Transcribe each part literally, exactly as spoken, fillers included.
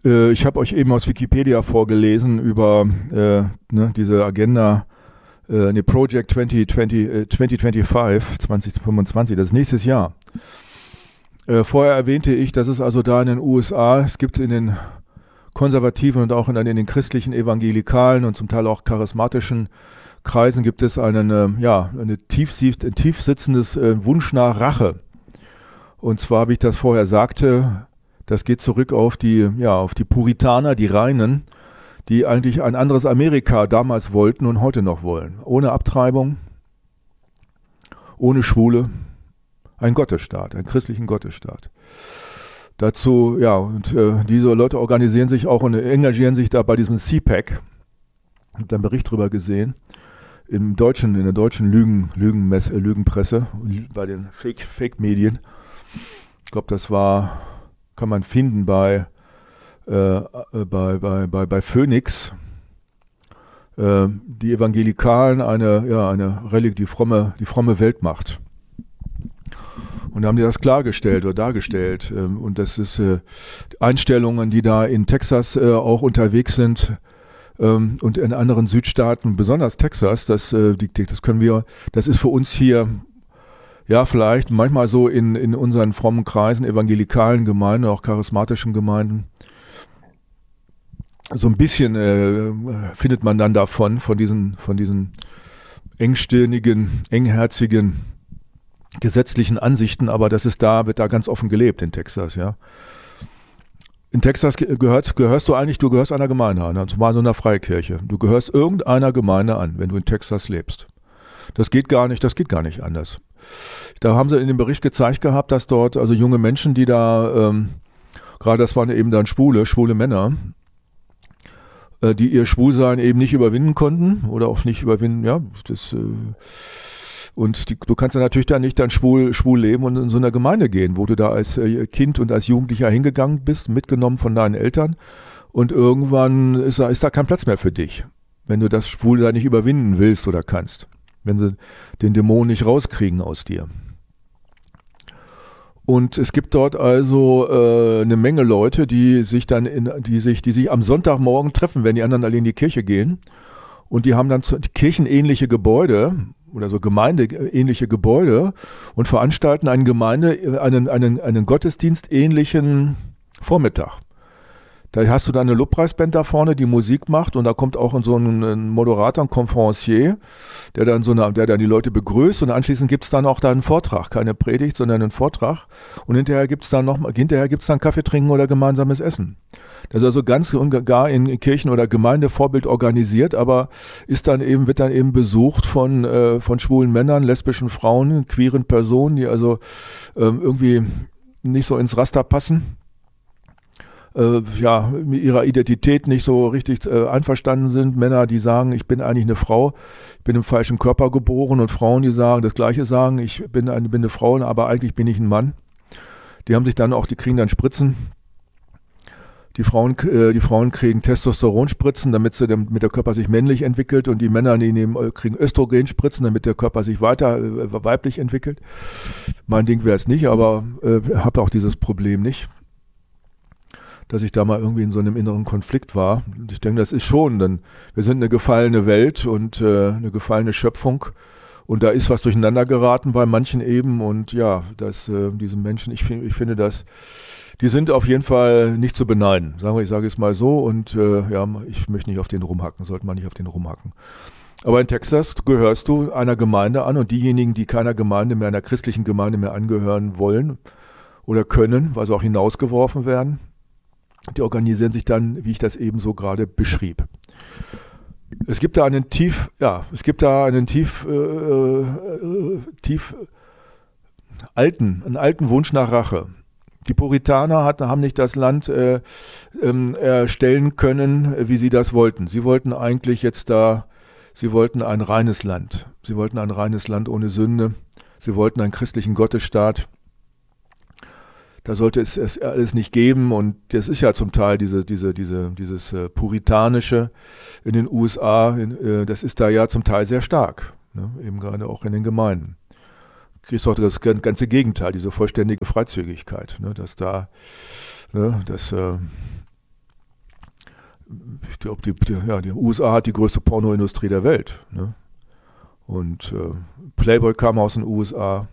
Äh, ich habe euch eben aus Wikipedia vorgelesen über äh, ne, diese Agenda, äh, eine Project zwanzig zwanzig, äh, zwanzig fünfundzwanzig, zwanzig fünfundzwanzig, das ist nächstes Jahr. Äh, vorher erwähnte ich, dass es also da in den U S A, es gibt in den konservativen und auch in, in den christlichen, evangelikalen und zum Teil auch charismatischen Kreisen gibt es einen, äh, ja, eine tief, ein tief sitzendes äh, Wunsch nach Rache. Und zwar, wie ich das vorher sagte, das geht zurück auf die, ja, auf die Puritaner, die Reinen, die eigentlich ein anderes Amerika damals wollten und heute noch wollen. Ohne Abtreibung, ohne Schwule, ein Gottesstaat, einen christlichen Gottesstaat. Dazu, ja, und äh, diese Leute organisieren sich auch und engagieren sich da bei diesem C PAC. Ich habe da einen Bericht drüber gesehen. Im deutschen, in der deutschen Lügen, Lügenmess, äh, Lügenpresse, bei den Fake, Fake-Medien. Ich glaube, das war, kann man finden bei, äh, bei, bei, bei, bei Phoenix. Äh, die Evangelikalen, eine, ja, eine Religion, die fromme, die fromme Weltmacht. Und da haben die das klargestellt oder dargestellt. Ähm, und das ist äh, Einstellungen, die da in Texas äh, auch unterwegs sind ähm, und in anderen Südstaaten, besonders Texas, das, äh, die, das können wir, das ist für uns hier, ja, vielleicht manchmal so in, in unseren frommen Kreisen, evangelikalen Gemeinden, auch charismatischen Gemeinden, so ein bisschen äh, findet man dann davon, von diesen, von diesen engstirnigen, engherzigen, gesetzlichen Ansichten, aber das ist da, wird da ganz offen gelebt in Texas, ja. In Texas gehört, gehörst du eigentlich, du gehörst einer Gemeinde an, zumal so einer Freikirche. Du gehörst irgendeiner Gemeinde an, wenn du in Texas lebst. Das geht gar nicht, das geht gar nicht anders. Da haben sie in dem Bericht gezeigt gehabt, dass dort also junge Menschen, die da, ähm, gerade das waren eben dann Schwule, schwule Männer, äh, die ihr Schwulsein eben nicht überwinden konnten oder auch nicht überwinden, ja, das, äh, und die, du kannst ja natürlich dann nicht dann schwul, schwul leben und in so einer Gemeinde gehen, wo du da als äh, Kind und als Jugendlicher hingegangen bist, mitgenommen von deinen Eltern und irgendwann ist da, ist da kein Platz mehr für dich, wenn du das Schwulsein nicht überwinden willst oder kannst, wenn sie den Dämon nicht rauskriegen aus dir. Und es gibt dort also äh, eine Menge Leute, die sich dann in, die sich, die sich am Sonntagmorgen treffen, wenn die anderen alle in die Kirche gehen und die haben dann kirchenähnliche Gebäude oder so gemeindeähnliche Gebäude und veranstalten einen Gemeinde, einen, einen, einen Gottesdienstähnlichen Vormittag. Da hast du dann eine Lobpreisband da vorne, die Musik macht und da kommt auch so ein, ein Moderator, ein Conferencier, der dann so eine, der dann die Leute begrüßt und anschließend gibt es dann auch da einen Vortrag, keine Predigt, sondern einen Vortrag und hinterher gibt es dann noch, hinterher gibt es dann Kaffee trinken oder gemeinsames Essen. Das ist also ganz und gar in Kirchen oder Gemeindevorbild organisiert, aber ist dann eben, wird dann eben besucht von, äh, von schwulen Männern, lesbischen Frauen, queeren Personen, die also ähm, irgendwie nicht so ins Raster passen. Äh, ja, mit ihrer Identität nicht so richtig äh, einverstanden sind. Männer, die sagen, ich bin eigentlich eine Frau, ich bin im falschen Körper geboren und Frauen, die sagen, das Gleiche sagen, ich bin eine, bin eine Frau, aber eigentlich bin ich ein Mann. Die haben sich dann auch, die kriegen dann Spritzen. Die Frauen, äh, die Frauen kriegen Testosteronspritzen, damit, sie, damit der Körper sich männlich entwickelt und die Männer, die nehmen, kriegen Östrogenspritzen, damit der Körper sich weiter äh, weiblich entwickelt. Mein Ding wäre es nicht, aber äh, habe auch dieses Problem nicht, dass ich da mal irgendwie in so einem inneren Konflikt war. Und ich denke, das ist schon, denn wir sind eine gefallene Welt und äh, eine gefallene Schöpfung und da ist was durcheinander geraten bei manchen eben und ja, dass äh, diese Menschen, ich, find, ich finde das, die sind auf jeden Fall nicht zu beneiden. Sagen wir, ich sage es mal so und äh, ja, ich möchte nicht auf den rumhacken, sollte man nicht auf den rumhacken. Aber in Texas gehörst du einer Gemeinde an und diejenigen, die keiner Gemeinde mehr, einer christlichen Gemeinde mehr angehören wollen oder können, weil sie auch hinausgeworfen werden, die organisieren sich dann, wie ich das eben so gerade beschrieb. Es gibt da einen tief, ja, es gibt da einen tief, äh, äh, tief alten, einen alten Wunsch nach Rache. Die Puritaner hatten, haben nicht das Land äh, ähm, erstellen können, wie sie das wollten. Sie wollten eigentlich jetzt da, sie wollten ein reines Land. Sie wollten ein reines Land ohne Sünde. Sie wollten einen christlichen Gottesstaat. Da sollte es, es alles nicht geben und das ist ja zum Teil diese, diese, diese, dieses äh, Puritanische in den U S A, in, äh, das ist da ja zum Teil sehr stark, ne? Eben gerade auch in den Gemeinden. Kriegst du das ganze Gegenteil, diese vollständige Freizügigkeit, ne? Dass da, ne, das, äh, ich glaube, die, die, ja, die U S A hat die größte Pornoindustrie der Welt. Ne? Und äh, Playboy kam aus den U S A.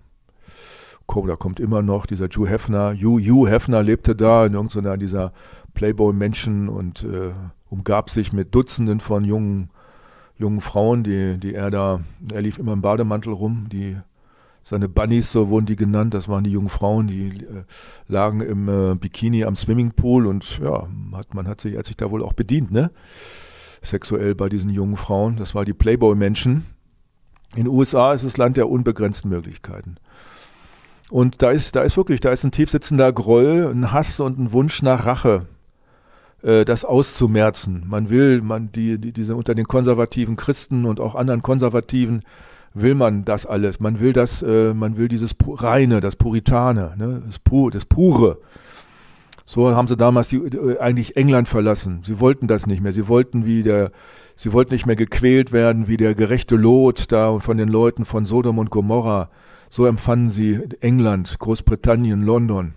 Da kommt immer noch dieser Hugh Hefner. Hugh, Hugh Hefner lebte da in irgendeiner dieser Playboy-Menschen und äh, umgab sich mit Dutzenden von jungen, jungen Frauen, die, die er da, er lief immer im Bademantel rum, die seine Bunnies, so wurden die genannt, das waren die jungen Frauen, die äh, lagen im äh, Bikini am Swimmingpool und ja, hat, man hat sich, hat sich da wohl auch bedient, ne? Sexuell bei diesen jungen Frauen. Das war die Playboy-Menschen. In den U S A ist das Land der unbegrenzten Möglichkeiten. Und da ist, da ist wirklich, da ist ein tiefsitzender Groll, ein Hass und ein Wunsch nach Rache, äh, das auszumerzen. Man will, man die, die, diese unter den konservativen Christen und auch anderen Konservativen will man das alles. Man will das, äh, man will dieses Reine, das Puritane, ne, das, Pu, das Pure. So haben sie damals die, die, eigentlich England verlassen. Sie wollten das nicht mehr. Sie wollten wie der, sie wollten nicht mehr gequält werden wie der gerechte Lot da von den Leuten von Sodom und Gomorra. So empfanden sie England, Großbritannien, London.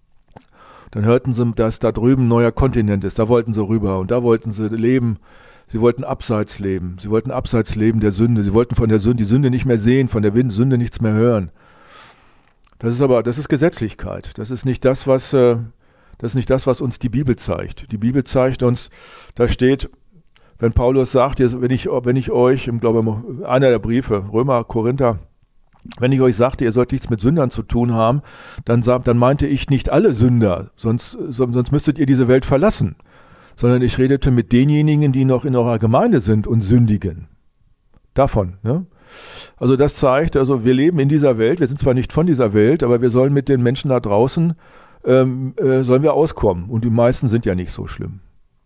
Dann hörten sie, dass da drüben ein neuer Kontinent ist. Da wollten sie rüber und da wollten sie leben. Sie wollten abseits leben. Sie wollten abseits leben der Sünde. Sie wollten von der Sünde, die Sünde nicht mehr sehen, von der Sünde nichts mehr hören. Das ist aber, das ist Gesetzlichkeit. Das ist nicht das, was, das ist nicht das, was uns die Bibel zeigt. Die Bibel zeigt uns, da steht, wenn Paulus sagt, wenn ich, wenn ich euch, ich glaube, einer der Briefe, Römer, Korinther, wenn ich euch sagte, ihr sollt nichts mit Sündern zu tun haben, dann, dann meinte ich nicht alle Sünder, sonst, sonst müsstet ihr diese Welt verlassen. Sondern ich redete mit denjenigen, die noch in eurer Gemeinde sind und sündigen. Davon. Ne? Also das zeigt, also wir leben in dieser Welt, wir sind zwar nicht von dieser Welt, aber wir sollen mit den Menschen da draußen, ähm, äh, sollen wir auskommen. Und die meisten sind ja nicht so schlimm.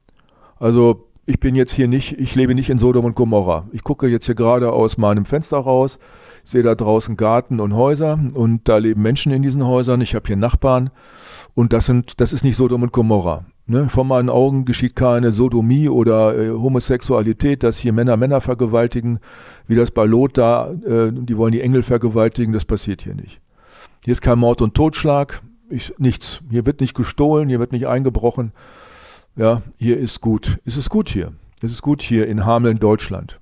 Also ich bin jetzt hier nicht, ich lebe nicht in Sodom und Gomorra. Ich gucke jetzt hier gerade aus meinem Fenster raus, sehe da draußen Garten und Häuser und da leben Menschen in diesen Häusern. Ich habe hier Nachbarn und das sind, das ist nicht Sodom und Gomorra. Ne? Vor meinen Augen geschieht keine Sodomie oder äh, Homosexualität, dass hier Männer Männer vergewaltigen, wie das bei Lot da, äh, die wollen die Engel vergewaltigen, das passiert hier nicht. Hier ist kein Mord und Totschlag, ich, nichts. Hier wird nicht gestohlen, hier wird nicht eingebrochen. Ja, hier ist gut. Es ist gut hier. Es ist gut hier in Hameln, Deutschland.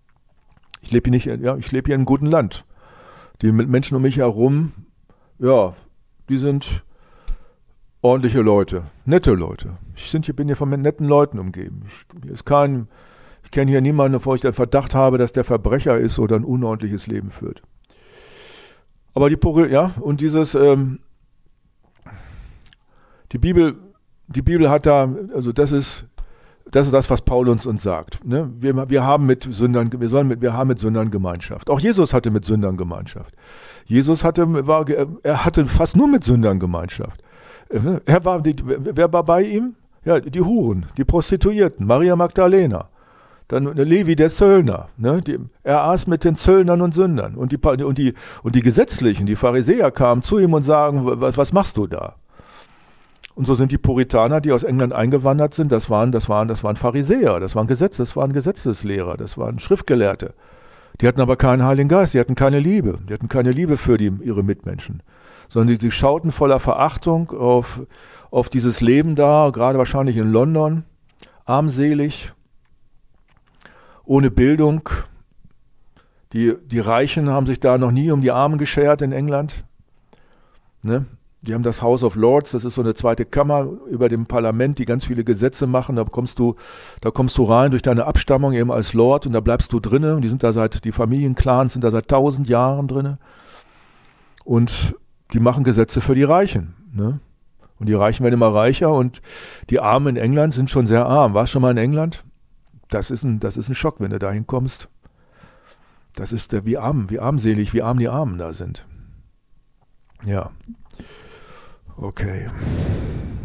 Ich lebe hier nicht, ja, ich lebe hier in einem guten Land. Die Menschen um mich herum, ja, die sind ordentliche Leute, nette Leute. Ich sind hier, bin hier von netten Leuten umgeben. Ich, hier ist kein, ich kenne hier niemanden, bevor ich den Verdacht habe, dass der Verbrecher ist oder ein unordentliches Leben führt. Aber die, ja, und dieses, ähm, die Bibel, die Bibel hat da, also das ist, das ist das, was Paulus uns sagt. Ne? Wir, wir, haben mit Sündern, wir, sollen mit, wir haben mit Sündern Gemeinschaft. Auch Jesus hatte mit Sündern Gemeinschaft. Jesus hatte, war, er hatte fast nur mit Sündern Gemeinschaft. Er war, die, wer war bei ihm? Ja, die Huren, die Prostituierten, Maria Magdalena. Dann Levi der Zöllner. Ne? Die, er aß mit den Zöllnern und Sündern. Und die, und, die, und die Gesetzlichen, die Pharisäer kamen zu ihm und sagen, was, was machst du da? Und so sind die Puritaner, die aus England eingewandert sind, das waren, das waren, das waren Pharisäer, das waren Gesetze, das waren Gesetzeslehrer, das waren Schriftgelehrte. Die hatten aber keinen Heiligen Geist, die hatten keine Liebe, die hatten keine Liebe für die, ihre Mitmenschen, sondern die, die schauten voller Verachtung auf, auf dieses Leben da, gerade wahrscheinlich in London, armselig, ohne Bildung. Die, die Reichen haben sich da noch nie um die Armen geschert in England, ne? Die haben das House of Lords, das ist so eine zweite Kammer über dem Parlament, die ganz viele Gesetze machen. Da kommst du, da kommst du rein durch deine Abstammung eben als Lord und da bleibst du drinne. Und die sind da seit, die Familienclans sind da seit tausend Jahren drinne. Und die machen Gesetze für die Reichen. Ne? Und die Reichen werden immer reicher und die Armen in England sind schon sehr arm. Warst du schon mal in England? Das ist ein, das ist ein Schock, wenn du da hinkommst. Das ist der, wie arm, wie armselig, wie arm die Armen da sind. Ja. Okay.